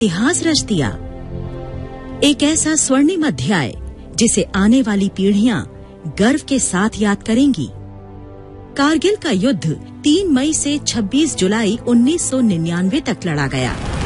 इतिहास रच दिया। एक ऐसा स्वर्णिम अध्याय जिसे आने वाली पीढ़ियां गर्व के साथ याद करेंगी। कारगिल का युद्ध 3 मई से 26 जुलाई 1999 तक लड़ा गया।